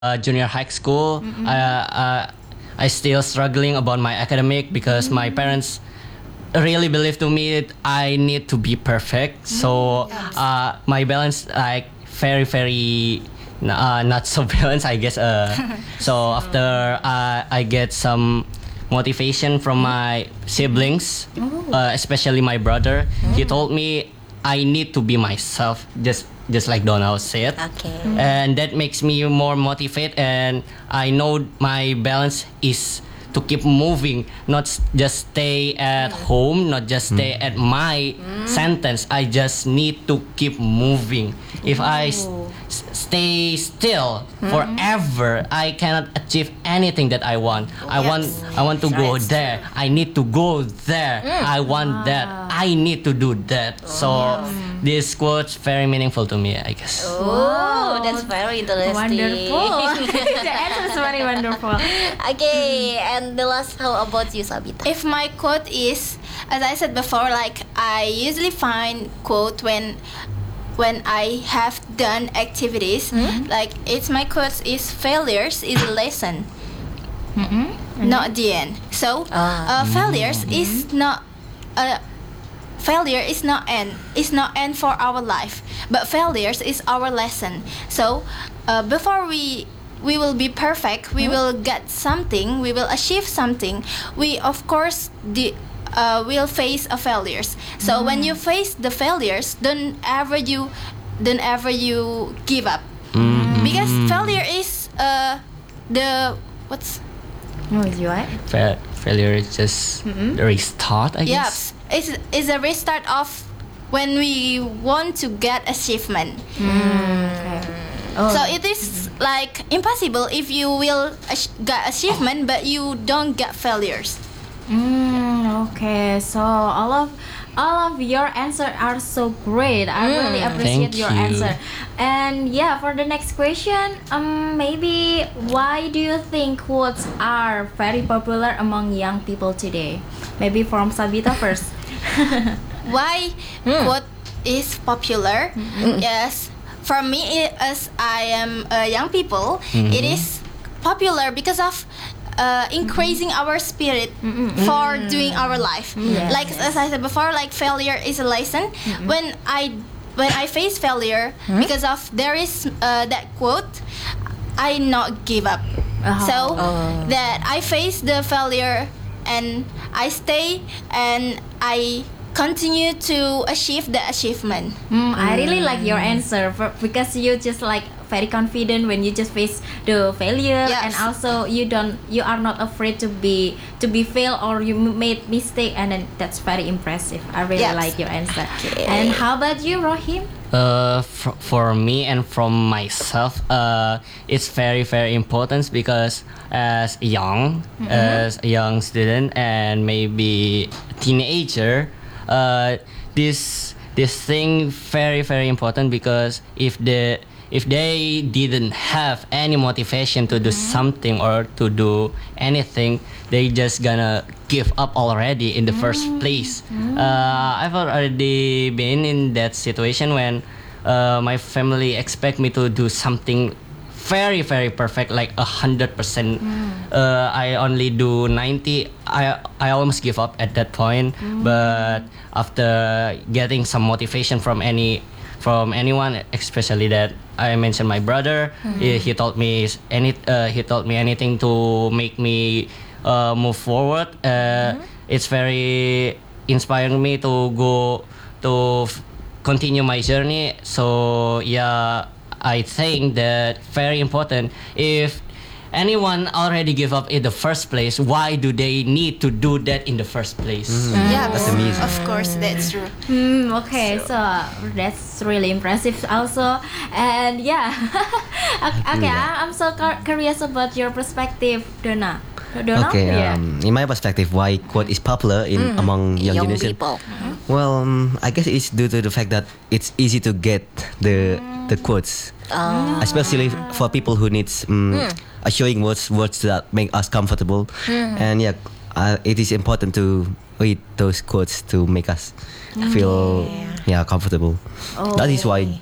junior high school. I still struggling about my academic because my parents really believe to me that I need to be perfect. So my balance like very not so balanced, I guess. So after I get some motivation from my siblings, especially my brother. He told me I need to be myself, just like Donald said. Okay. And that makes me more motivated, and I know my balance is to keep moving, not just stay at home, not just stay at my sentence. I just need to keep moving. If I stay still forever, I cannot achieve anything that I want. I want to go there. I need to go there. I want that. I need to do that. So this quote's very meaningful to me, I guess. Oh, that's very interesting. Wonderful. The answer is very wonderful. Okay, and the last, how about you, Sabita? If my quote is, as I said before, like I usually find quote when I have done activities, like it's my quote is failures is a lesson, not the end. So failures is not failure is not end for our life, but failures is our lesson. So before we will be perfect, we will get something, we will achieve something, we of course will face a failures. So when you face the failures, don't ever you give up, because failure is the what's No, is you right? Failure is just the restart, I guess. Yes, it's a restart of when we want to get achievement. So it is like impossible if you will get achievement but you don't get failures. Okay, so all of your answers are so great. I really appreciate Thank your you. answer. And yeah, for the next question, maybe why do you think quotes are very popular among young people today? Maybe from Sabita first. Why quote is popular? Yes, for me, as I am a young people, it is popular because of increasing our spirit for doing our life. Like as I said before, like failure is a lesson. When I face failure, because of there is that quote, I not give up. So that I face the failure and I stay and I continue to achieve the achievement. I really like your answer because you just like very confident when you just face the failure, and also you are not afraid to be fail or you made mistake, and then that's very impressive. I really like your answer. Okay. And how about you, Rohim? For me and from myself, it's very important because as a young student and maybe teenager, this thing very important, because if they didn't have any motivation to do something or to do anything, they just gonna give up already in the first place. I've already been in that situation when my family expect me to do something very perfect, like 100%. I only do 90. I almost give up at that point. But after getting some motivation from anyone, especially that I mentioned my brother, he told me anything to make me move forward. It's very inspiring me to go to continue my journey. So yeah, I think that very important. If anyone already give up in the first place, why do they need to do that in the first place? That's amazing. Of course, that's true. Okay, so that's really impressive also. And yeah, okay, I'm so curious about your perspective, Donna. Okay, in my perspective, why quote is popular among young generation? people. Well, I guess it's due to the fact that it's easy to get the quotes, especially for people who needs assuring words that make us comfortable. And yeah, it is important to read those quotes to make us feel comfortable. That is why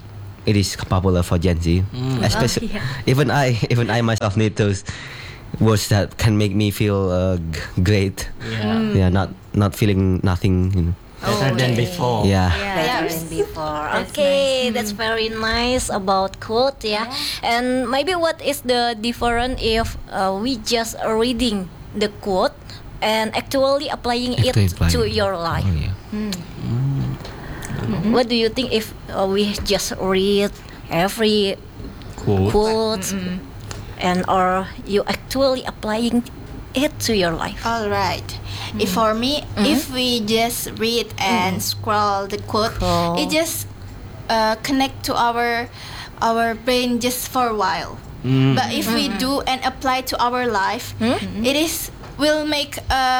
it is popular for Gen Z. Especially, even I myself need those words that can make me feel great. Yeah, not feeling nothing. You know. Better than before. Yeah. Better than before. That's Okay, nice. that's very nice about quote, yeah. And maybe what is the difference if we just reading the quote and actually applying it Actually applying. to your life? Oh, yeah. What do you think if we just read every quote and or you actually applying it to your life? All right. If for me, if we just read and scroll the quote, it just connect to our brain just for a while. But if we do and apply to our life, it is will make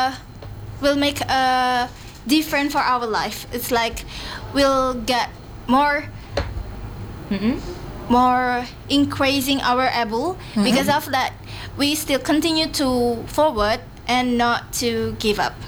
a different for our life. It's like we'll get more increasing our able because of that we still continue to forward and not to give up.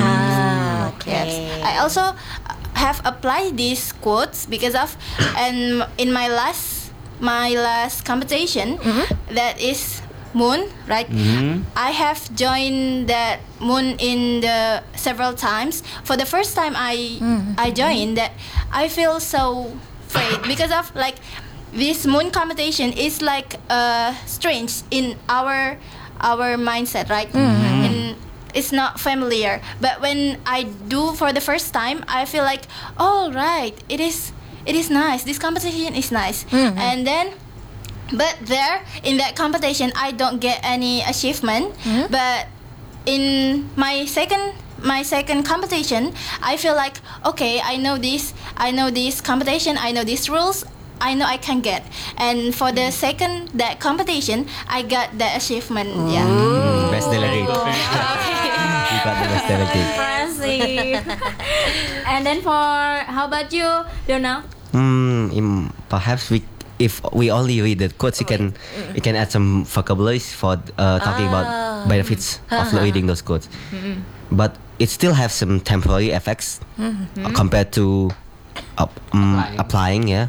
Okay. Yes. I also have applied these quotes because of and in my last competition that is Moon, right? I have joined that Moon in the several times. For the first time I joined that, I feel so afraid because of like this Moon competition is like strange in our mindset, right? And it's not familiar. But when I do for the first time, I feel like, oh right, it is nice. This competition is nice. And then, but there in that competition, I don't get any achievement. But in my second competition, I feel like, okay, I know this competition, I know these rules. I know I can get, and for the second that competition, I got the achievement. Yeah. Best delegate. You got the best delegate. Impressive. And then how about you, Donald? Perhaps if we only read the quotes, you can add some vocabularies for talking about benefits of reading those quotes. But it still have some temporary effects compared to applying. Yeah.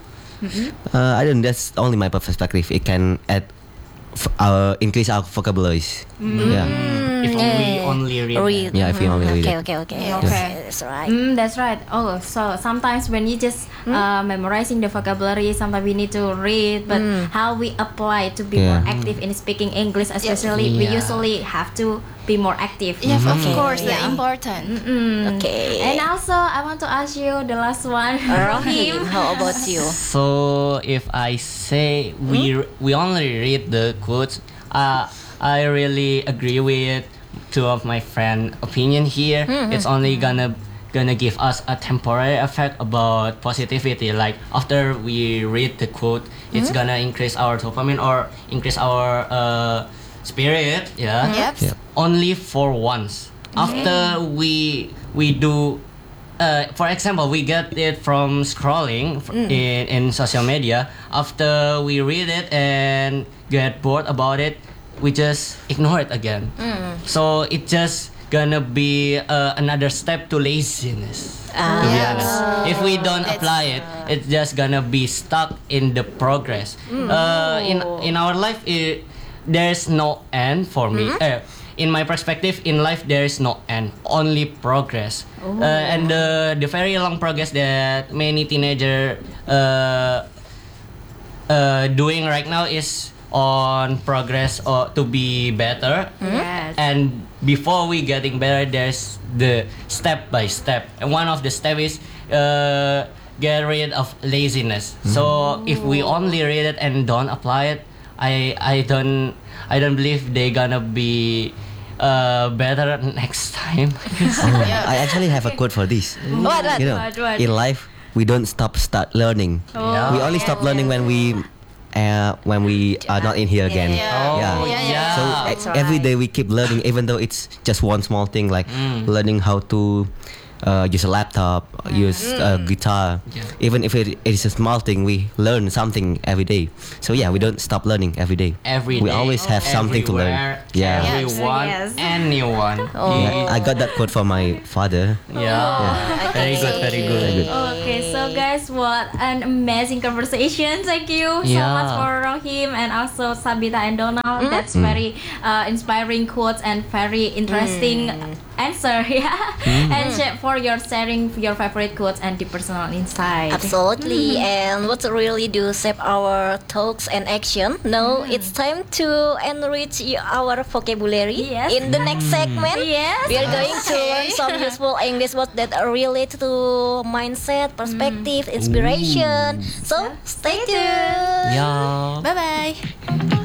I don't. That's only my perspective. It can add, increase our vocabularies. Yeah. If we only read. Yeah, if you only read it. Okay. That's right. That's right. Oh, so sometimes when you just memorizing the vocabulary, sometimes we need to read, but how we apply to be more active in speaking English, especially we usually have to be more active. Yes, of course, that's important. Okay. And also, I want to ask you the last one. Rahim, how about you? So if I say we only read the quotes, I really agree with two of my friend opinion here. It's only gonna give us a temporary effect about positivity. Like after we read the quote, it's gonna increase our dopamine or increase our spirit. Yeah. Yep. Only for once. After we do. For example, we get it from scrolling in social media. After we read it and get bored about it, we just ignore it again. So it just gonna be another step to laziness. To be honest, if we don't apply it, it's just gonna be stuck in the progress. In our life, there's no end for me. In my perspective, in life there is no end, only progress. And the very long progress that many teenagers doing right now is on progress or to be better. Yes. And before we getting better, there's the step by step. And one of the step is get rid of laziness. So if we only read it and don't apply it, I don't believe they gonna be better next time. I actually have a quote for this. What? You know, What? in life we don't start learning. Yeah. We only stop learning when we are not in here again. Yeah. So every day we keep learning, even though it's just one small thing, like learning how to use a laptop, use a guitar. Yeah. Even if it is a small thing, we learn something every day. So yeah, we don't stop learning every day. Every we day, always have something to learn. everywhere, Yeah. Everyone, Yes. anyone. Yeah, I got that quote from my father. Yeah. Very good. Very good. Okay, so So guys, what an amazing conversation. Thank you so Yeah. much for Rohim and also Sabita and Donald. That's very inspiring quotes and very interesting answer. Yeah. And for your sharing your favorite quotes and the personal insight. Absolutely. And what really do shape our talks and action. Now it's time to enrich our vocabulary Yes. in the next segment. Yes. We are going to learn some useful English words that are related to mindset, perspective, inspiration. So stay tuned. Yeah. Bye bye.